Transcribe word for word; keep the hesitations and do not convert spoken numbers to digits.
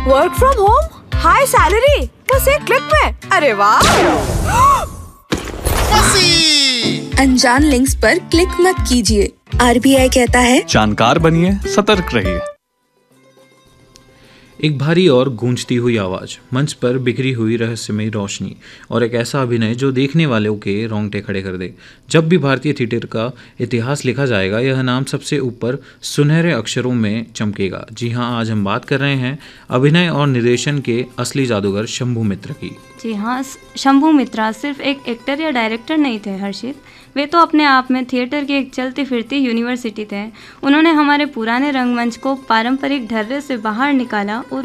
Work from home, high salary, बस एक click में। अरे वाह। अनजान लिंक्स पर क्लिक मत कीजिए। आर बी आई कहता है, जानकार बनिए, सतर्क रहिए। एक भारी और गूंजती हुई आवाज़, मंच पर बिखरी हुई रहस्यमयी रोशनी और एक ऐसा अभिनय जो देखने वालों के रोंगटे खड़े कर दे। जब भी भारतीय थिएटर का इतिहास लिखा जाएगा, यह नाम सबसे ऊपर सुनहरे अक्षरों में चमकेगा। जी हाँ, आज हम बात कर रहे हैं अभिनय और निर्देशन के असली जादूगर शंभू मित्रा की। जी हाँ, शंभू मित्रा सिर्फ एक एक्टर या डायरेक्टर नहीं थे हर्षित, वे तो अपने आप में थिएटर की एक चलती फिरती यूनिवर्सिटी थे। उन्होंने हमारे पुराने रंगमंच को पारंपरिक ढर्रे से बाहर निकाला,